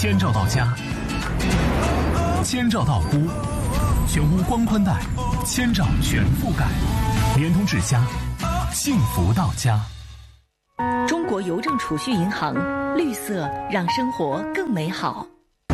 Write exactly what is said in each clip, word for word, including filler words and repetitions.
千兆到家，千兆到屋，全屋光宽带，千兆全覆盖，联通至家，幸福到家。 中国邮政储蓄银行，绿色让生活更美好。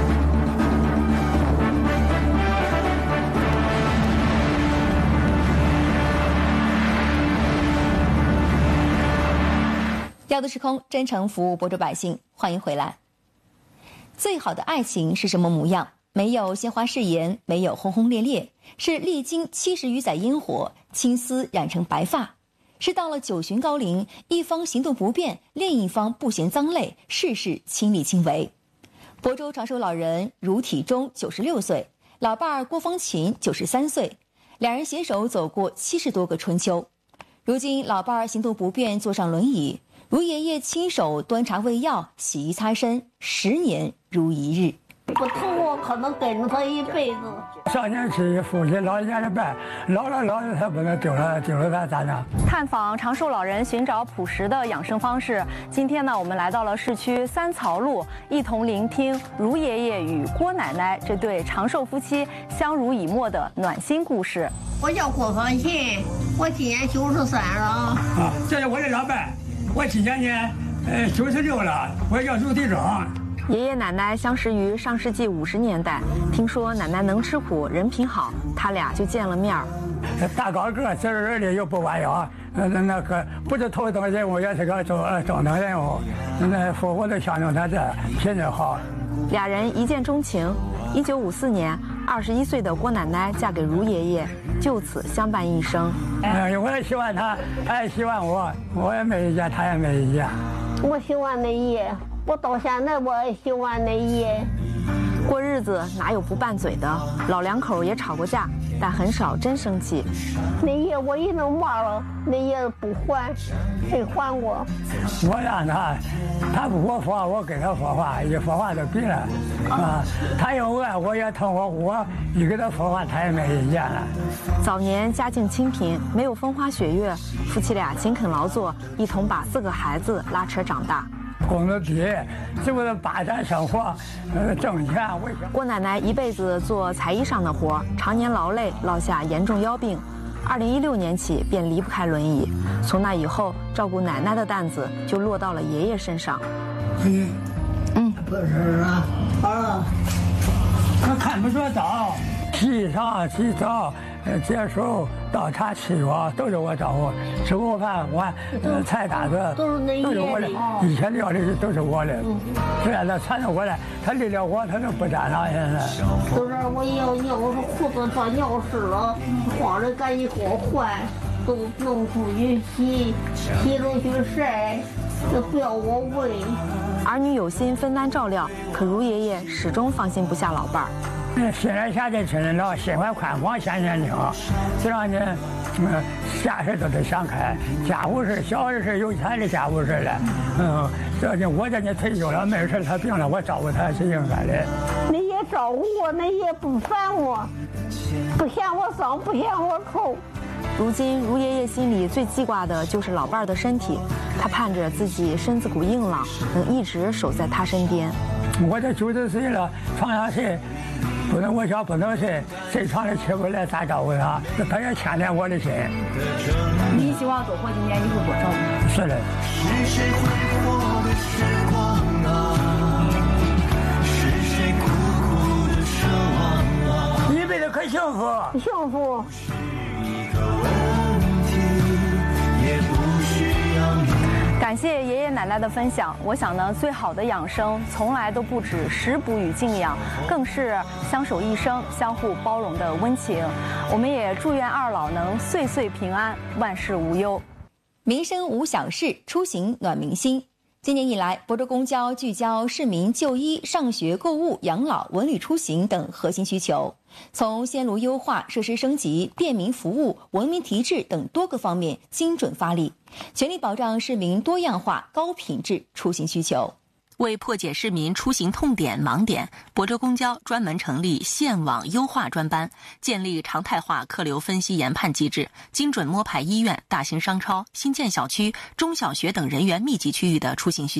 调度时空，真诚服务播州百姓，欢迎回来。最好的爱情是什么模样？没有鲜花誓言，没有轰轰烈烈，是历经七十余载烟火，青丝染成白发，是到了九旬高龄，一方行动不便，另一方不嫌脏累，事事亲力亲为。亳州长寿老人卢体忠九十六岁，老伴儿郭芳琴九十三岁，两人携手走过七十多个春秋。如今老伴儿行动不便，坐上轮椅，卢爷爷亲手端茶喂药，洗衣擦身，十年如一日。 不疼我可能跟着他一辈子。 少年期父亲老年的伴，老了老了他不能丢了丢了他咋整？ 探访长寿老人，寻找朴实的养生方式。今天呢，我们来到了市区三曹路，一同聆听卢爷爷与郭奶奶这对长寿夫妻相濡以沫的暖心故事。 我叫郭芳琴，我今年九十三了。 啊，这是我的老伴，我今年呢，呃，九十六了，我叫卢体忠。 爷爷奶奶相识于上世纪五十年代，听说奶奶能吃苦，人品好，他俩就见了面儿。 大高个，自人的又不弯腰，那那个不是头等人物，也是个中中等人物。那父母都相中他这品质好。 俩人一见钟情。一九五四年，二十一岁的郭奶奶嫁给卢爷爷，就此相伴一生。 哎，我也喜欢他，他也喜欢我，我也没意见，他也没意见。 我喜欢那爷。我到现在我也喜欢那爷。 过日子哪有不拌嘴的？老两口也吵过架，但很少真生气。 那爷我一能忘了，那爷不还，谁还我？ 我让他，他不给我说话，我跟他说话，一说话就比了啊。他有我，我也疼我，我一跟他说话，他也没意见了。 早年家境清贫，没有风花雪月，夫妻俩勤恳劳作，一同把四个孩子拉扯长大。 工资低，是为了发展生活，呃，挣钱。 郭奶奶一辈子做裁衣上的活，常年劳累，落下严重腰病。二零一六年起便离不开轮椅，从那以后，照顾奶奶的担子就落到了爷爷身上。 嗯嗯， 不是啊，好了，他看不着早，洗裳、洗澡、接手、倒茶、沏药，都是我照顾。吃过饭，我呃菜打子都是那都是我的，以前料理都是我的。现在他传承过来，他离了我，他就不沾了。现在都是我要尿，我说裤子上尿湿了，慌着赶紧给我换，都弄出去洗，洗出去晒，就不要我喂。 儿女有心分担照料，可卢爷爷始终放心不下老伴儿。 新来下的村老心怀宽广，想年轻，这让你嗯啥事都得想开，家务事、小事、有钱的家务事了。嗯，这就我这你退休了，没事他病了，我照顾他是应该的。 那也照顾我，那也不烦我，不嫌我脏，不嫌我臭。 如今卢爷爷心里最记挂的就是老伴儿的身体，他盼着自己身子骨硬朗，能一直守在他身边。 我这九十岁了，床上睡不能我想不能睡，谁床上起不来咋照顾他？他也牵连我的心。 你希望多活几年，以后多照顾？ 是的。 是谁挥霍的时光啊？是谁苦苦的奢望啊？ 一辈子可幸福， 幸福。 感谢爷爷奶奶的分享。我想呢，最好的养生从来都不止食补与静养，更是相守一生、相互包容的温情。我们也祝愿二老能岁岁平安，万事无忧。 民生无小事，出行暖民心。今年以来，亳州公交聚焦市民就医、上学、购物、养老、文旅出行等核心需求，从线路优化、设施升级、便民服务、文明提质等多个方面精准发力，全力保障市民多样化、高品质出行需求。 为破解市民出行痛点盲点，亳州公交专门成立线网优化专班，建立常态化客流分析研判机制，精准摸排医院、大型商超、新建小区、中小学等人员密集区域的出行需求。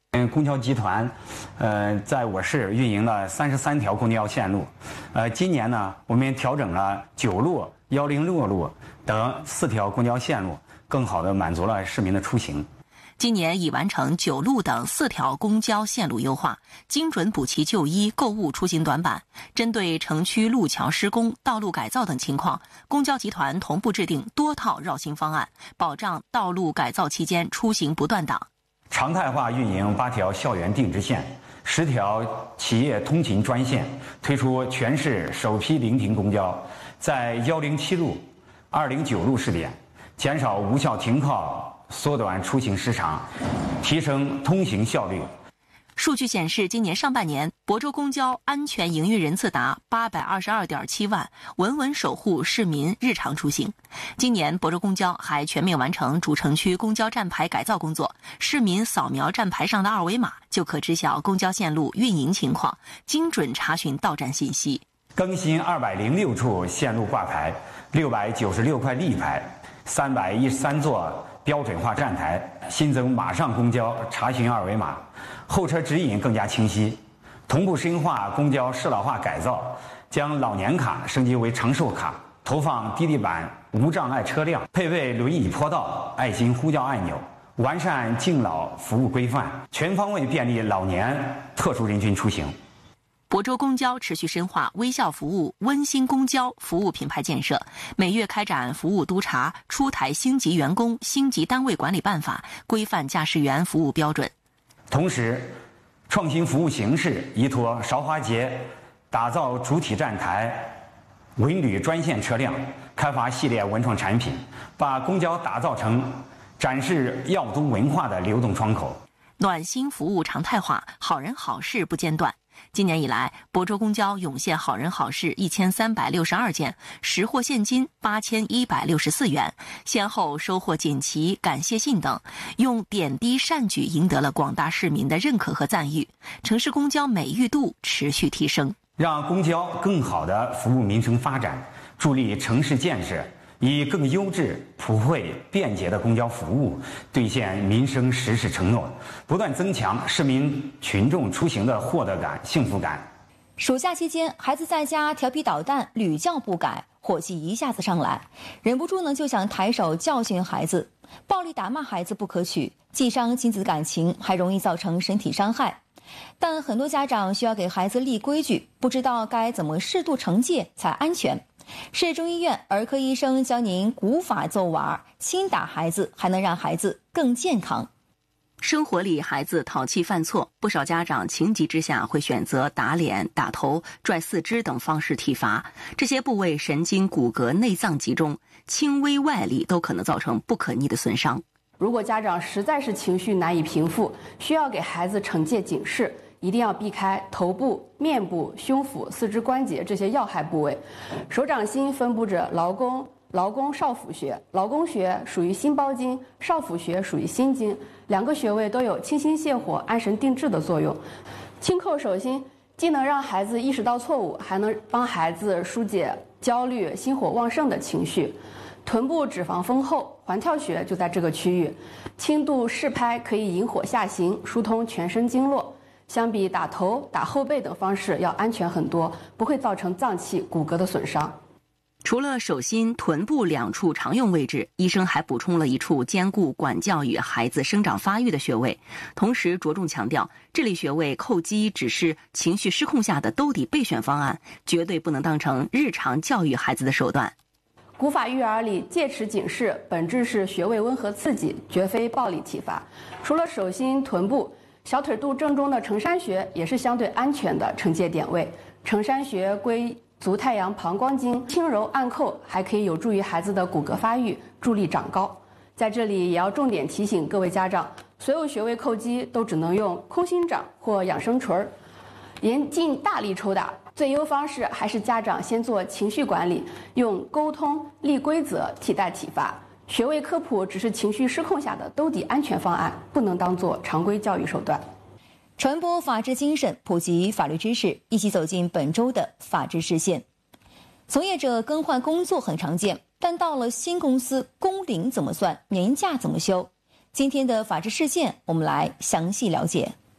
嗯，公交集团，呃，在我市运营了三十三条公交线路，呃，今年呢，我们调整了九路、幺零六路等四条公交线路，更好地满足了市民的出行。 今年已完成九路等四条公交线路优化，精准补齐就医、购物出行短板。针对城区路桥施工、道路改造等情况，公交集团同步制定多套绕行方案，保障道路改造期间出行不断档。 常态化运营八条校园定制线、十条企业通勤专线，推出全市首批临停公交，在幺零七路、二零九路试点，减少无效停靠，缩短出行时长，提升通行效率。 数据显示，今年上半年，亳州公交安全营运人次达八百二十二点七万，稳稳守护市民日常出行。今年，亳州公交还全面完成主城区公交站牌改造工作，市民扫描站牌上的二维码，就可知晓公交线路运营情况，精准查询到站信息。 更新二百零六处线路挂牌，六百九十六块立牌，三百一十三座标准化站台，新增马上公交查询二维码，候车指引更加清晰。同步深化公交适老化改造，将老年卡升级为长寿卡，投放滴滴版无障碍车辆，配备轮椅坡道、爱心呼叫按钮，完善敬老服务规范，全方位便利老年特殊人群出行。 亳州公交持续深化微笑服务、温馨公交服务品牌建设，每月开展服务督查，出台星级员工、星级单位管理办法，规范驾驶员服务标准。 同时，创新服务形式，依托韶华节，打造主体站台、文旅专线车辆，开发系列文创产品，把公交打造成展示耀都文化的流动窗口。 暖心服务常态化，好人好事不间断。今年以来，亳州公交涌现好人好事一千三百六十二件，实获现金八千一百六十四元，先后收获锦旗、感谢信等，用点滴善举赢得了广大市民的认可和赞誉。城市公交美誉度持续提升， 让公交更好地服务民生发展，助力城市建设，以更优质、普惠、便捷的公交服务兑现民生实事承诺，不断增强市民群众出行的获得感、幸福感。 暑假期间，孩子在家调皮捣蛋，屡教不改，火气一下子上来，忍不住呢就想抬手教训孩子。暴力打骂孩子不可取，既伤亲子感情，还容易造成身体伤害。但很多家长需要给孩子立规矩，不知道该怎么适度惩戒才安全。市中医院儿科医生教您古法揍娃，轻打孩子还能让孩子更健康。 生活里孩子淘气犯错，不少家长情急之下会选择打脸、打头、拽四肢等方式体罚，这些部位神经、骨骼、内脏集中，轻微外力都可能造成不可逆的损伤。 如果家长实在是情绪难以平复，需要给孩子惩戒警示，一定要避开头部、面部、胸腹、四肢关节这些要害部位。手掌心分布着劳宫、劳宫少府穴，劳宫穴属于心包经，少府穴属于心经，两个穴位都有清心泻火、安神定志的作用。轻叩手心，既能让孩子意识到错误，还能帮孩子疏解焦虑、心火旺盛的情绪。臀部脂肪丰厚，环跳穴就在这个区域，轻度试拍可以引火下行，疏通全身经络。相比打头、打后背等方式要安全很多，不会造成脏器、骨骼的损伤。 除了手心、臀部两处常用位置，医生还补充了一处兼顾管教与孩子生长发育的穴位，同时着重强调，这类穴位叩击只是情绪失控下的兜底备选方案，绝对不能当成日常教育孩子的手段。 古法育儿里戒尺警示，本质是穴位温和刺激，绝非暴力体罚。除了手心、臀部，小腿肚正中的承山穴也是相对安全的惩戒点位。承山穴归足太阳膀胱经，轻柔按扣还可以有助于孩子的骨骼发育，助力长高。在这里也要重点提醒各位家长，所有穴位叩击都只能用空心掌或养生锤儿，严禁大力抽打。最优方式还是家长先做情绪管理，用沟通、立规则替代体罚。穴位科普只是情绪失控下的兜底安全方案，不能当作常规教育手段。 传播法治精神，普及法律知识，一起走进本周的法治视线。从业者更换工作很常见，但到了新公司，工龄怎么算，年假怎么休？今天的法治视线，我们来详细了解。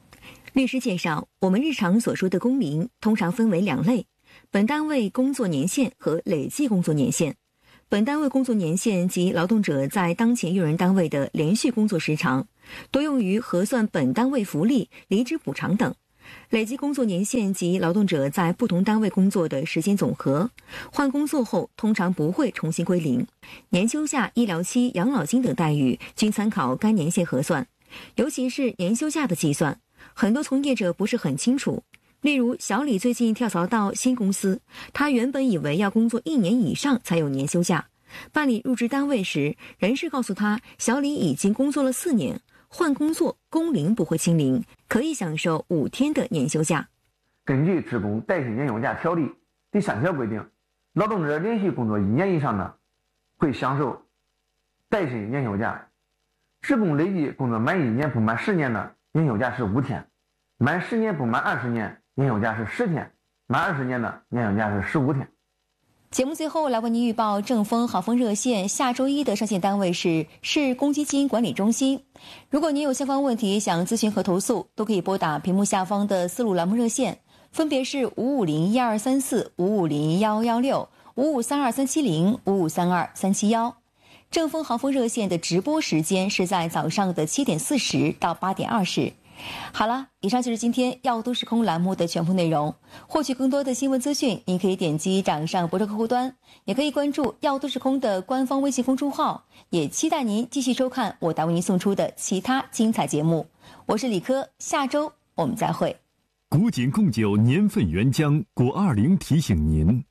律师介绍，我们日常所说的工龄通常分为两类：本单位工作年限和累计工作年限。本单位工作年限及劳动者在当前用人单位的连续工作时长，多用于核算本单位福利、离职补偿等。累计工作年限及劳动者在不同单位工作的时间总和，换工作后通常不会重新归零。年休假、医疗期、养老金等待遇均参考该年限核算，尤其是年休假的计算，很多从业者不是很清楚。例如小李最近跳槽到新公司，他原本以为要工作一年以上才有年休假，办理入职单位时，人事告诉他小李已经工作了四年，换工作工龄不会清零，可以享受五天的年休假。 根据《职工带薪年休假条例》第三条规定，劳动者连续工作一年以上呢，会享受带薪年休假。职工累计工作满一年不满十年的年休假是五天，满十年不满二十年年休假是十天，满二十年的年休假是十五天。 节目最后来为您预报正风好风热线下周一的上线单位是市公积金管理中心。如果您有相关问题想咨询和投诉，都可以拨打屏幕下方的四路栏目热线，分别是五五零一二三四、五五零幺幺六、五五三二三七零、五五三二三七幺。正风好风热线的直播时间是在早上的七点四十到八点二十。好了，以上就是今天药都时空栏目的全部内容。获取更多的新闻资讯，您可以点击掌上博客客户端，也可以关注药都时空的官方微信公众号。也期待您继续收看我达为您送出的其他精彩节目。我是李科，下周我们再会。 古井贡酒年份原浆，果二零提醒您。